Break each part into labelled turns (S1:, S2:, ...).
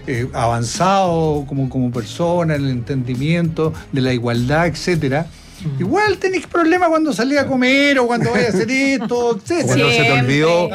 S1: avanzado como persona, en el entendimiento de la igualdad, etcétera. Igual tenés problemas cuando salís a comer o cuando vayas a hacer esto, etc.
S2: Cuando se te olvidó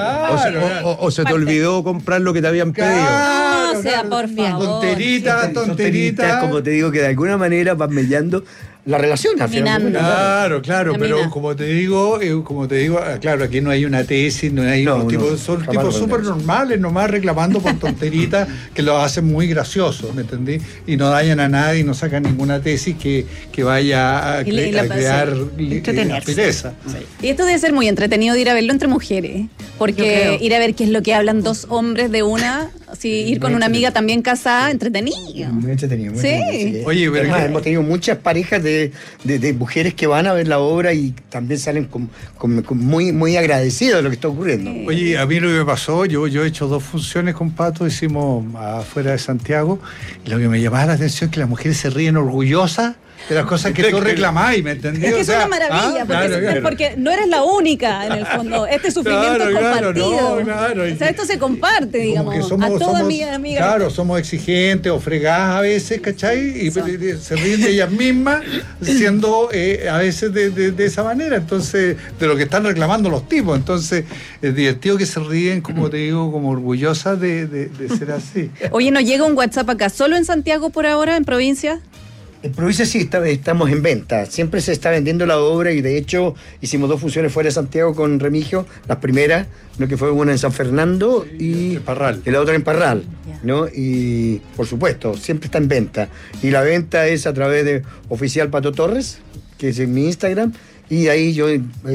S2: o se te
S3: Parte.
S2: olvidó comprar lo que te habían pedido.
S3: No, o sea, por favor.
S1: Tonterita.
S4: Como te digo, que de alguna manera van mellando la relación. Al final.
S3: Minando.
S1: Claro,
S3: Camina.
S1: pero como te digo, claro, aquí no hay una tesis, no hay son
S4: jamás
S1: tipos
S4: lo
S1: súper
S4: tenemos.
S1: normales, nomás reclamando por tonteritas que lo hacen muy gracioso, ¿me entendí? Y no dañan a nadie y no sacan ninguna tesis que vaya a crear aspereza.
S3: Y esto debe ser muy entretenido de ir a verlo entre mujeres, porque ir a ver qué es lo que hablan dos hombres de una, ir con una amiga también casada, entretenido.
S4: Muy entretenido. Muy entretenido.
S1: Oye, pero
S4: además, hemos tenido muchas parejas de mujeres que van a ver la obra y también salen muy, muy agradecidas de lo que está ocurriendo.
S1: Oye, a mí lo que me pasó, yo he hecho 2 funciones con Pato, hicimos afuera de Santiago, y lo que me llamaba la atención es que las mujeres se ríen orgullosas de las cosas que tú reclamáis, ¿me entendí?
S3: Es que es una maravilla, porque no eres la única, en el fondo. Este sufrimiento es compartido. O sea, esto se comparte, digamos. A todas mis amigas.
S1: Claro, somos exigentes o fregadas a veces, ¿cachai? Y se ríen de ellas mismas, siendo a veces de esa manera. Entonces, de lo que están reclamando los tipos. Entonces, es divertido que se ríen, como te digo, como orgullosas de ser así.
S3: Oye, ¿nos llega un WhatsApp acá? ¿Solo en Santiago por ahora, en provincia?
S4: En provincia sí estamos en venta. Siempre se está vendiendo la obra y de hecho hicimos 2 funciones fuera de Santiago con Remigio. Las primeras, que fue una en San Fernando y
S1: Parral.
S4: la otra en Parral, ¿no? Y por supuesto, siempre está en venta. Y la venta es a través de Oficial Pato Torres, que es en mi Instagram. Y ahí yo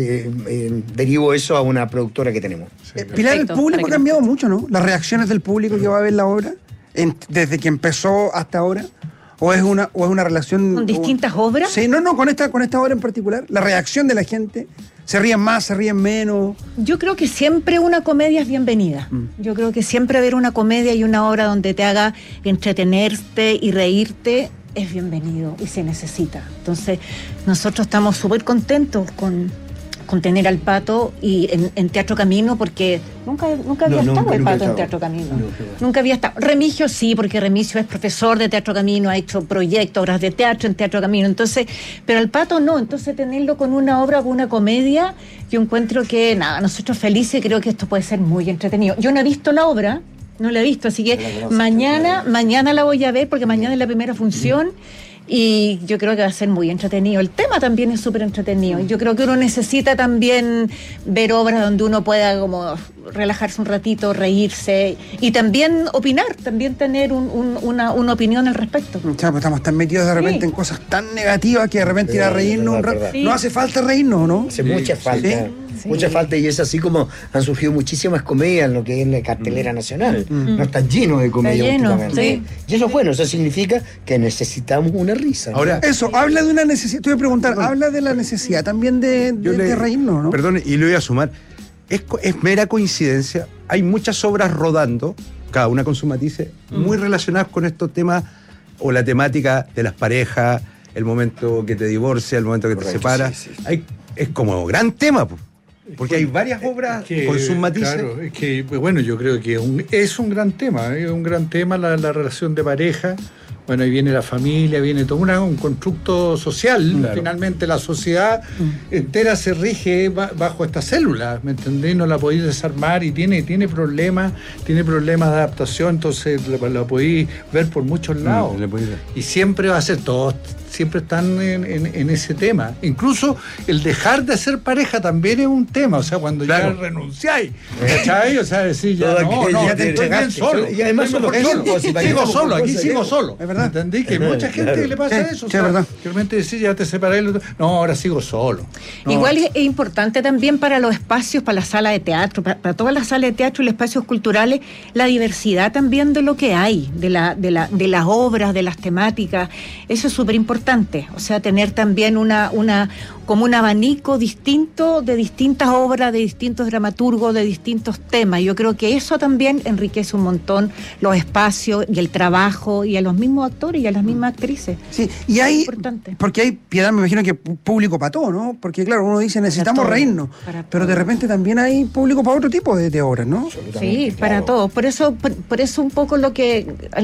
S4: derivo eso a una productora que tenemos.
S5: Pilar, el público ha cambiado mucho, ¿no? Las reacciones del público que va a ver la obra, desde que empezó hasta ahora. ¿O es una relación
S3: con distintas obras?
S5: Sí, no, con esta obra en particular. La reacción de la gente, ¿se ríen más, se ríen menos?
S6: Yo creo que siempre una comedia es bienvenida. Yo creo que siempre ver una comedia y una obra donde te haga entretenerte y reírte es bienvenido y se necesita. Entonces, nosotros estamos súper contentos con tener al Pato y en Teatro Camino, porque nunca había estado el Pato en Teatro Camino. Nunca había estado. Remigio sí, porque Remigio es profesor de Teatro Camino, ha hecho proyectos, obras de teatro en Teatro Camino. Entonces, pero al Pato no. Entonces, tenerlo con una obra, con una comedia, yo encuentro que, nosotros felices, creo que esto puede ser muy entretenido. Yo no he visto la obra, no la he visto, así que mañana la voy a ver, porque mañana es la primera función. Y yo creo que va a ser muy entretenido. El tema también es súper entretenido. Yo creo que uno necesita también ver obras donde uno pueda como relajarse un ratito, reírse y también opinar, también tener una opinión al respecto.
S5: Pues estamos tan metidos de repente en cosas tan negativas que de repente ir a reírnos un rato. No hace falta reírnos, ¿no?
S4: Hace mucha falta.
S5: ¿Sí?
S4: Mucha falta, y es así como han surgido muchísimas comedias en lo que es la cartelera nacional. No está lleno de comedia últimamente. Y eso es bueno, eso significa que necesitamos una risa.
S2: Ahora,
S5: eso, habla de una necesidad, te voy a preguntar, habla de la necesidad también de reírnos, ¿no?
S2: Perdón, y lo voy a sumar. Es mera coincidencia, hay muchas obras rodando, cada una con su matices, muy relacionadas con estos temas, o la temática de las parejas, el momento que te divorcia, el momento que te separas.
S4: Sí.
S2: Es como gran tema, porque hay varias obras con sus matices.
S1: Claro, es que, bueno, yo creo que es un gran tema, la relación de pareja. Bueno, ahí viene la familia, viene todo un constructo social. Claro. Finalmente la sociedad entera se rige bajo esta célula, ¿me entendés? No la podéis desarmar y tiene problemas de adaptación, entonces la podéis ver por muchos lados. Y siempre va a ser, todos siempre están en ese tema. Incluso el dejar de ser pareja también es un tema, o sea, cuando ya renunciáis, ¿cachai? O sea, decir ya te estoy bien solo.
S4: Y además
S1: sigo solo. ¿Entendí? Que mucha gente le pasa eso. O sea, que realmente decir, ya te separé, ahora sigo solo.
S6: Igual es importante también para los espacios, para la sala de teatro, para todas las salas de teatro y los espacios culturales, la diversidad también de lo que hay, de las obras, de las temáticas. Eso es súper importante. O sea, tener también como un abanico distinto de distintas obras, de distintos dramaturgos, de distintos temas. Yo creo que eso también enriquece un montón los espacios y el trabajo y a los mismos actores y a las mismas actrices.
S5: Sí, y hay, importante. Porque hay, Piedad, me imagino que público para todo, ¿no? Porque claro, uno dice necesitamos reírnos, pero de repente también hay público para otro tipo de obras, ¿no?
S6: Sí, para todo. Por eso un poco lo que